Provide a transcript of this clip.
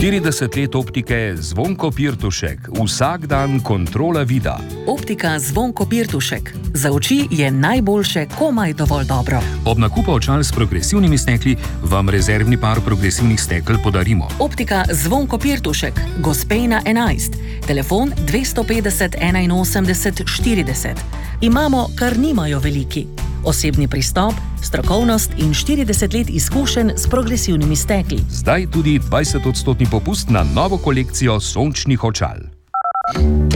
40 let optike Zvonko Pirtušek, vsak dan kontrola vida. Optika Zvonko Pirtušek. Za oči je najboljše komaj dovolj dobro. Ob nakupu očal s progresivnimi stekli vam rezervni par progresivnih stekel podarimo. Optika Zvonko Pirtušek, Gospejna 11, telefon 250 81 40. Imamo, kar nimajo veliki. Osebni pristop, strokovnost in 40 let izkušenj s progresivnimi stekli. Zdaj tudi 20% popust na novo kolekcijo sončnih očal.